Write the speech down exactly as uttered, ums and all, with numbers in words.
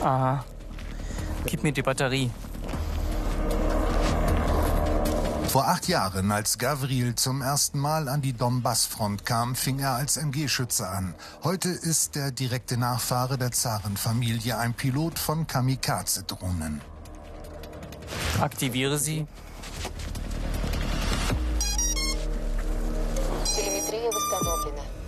Aha. Gib mir die Batterie. Vor acht Jahren, als Gavril zum ersten Mal an die Donbass-Front kam, fing er als M G-Schütze an. Heute ist der direkte Nachfahre der Zarenfamilie ein Pilot von Kamikaze-Drohnen. Aktiviere sie. Телеметрия восстановлена.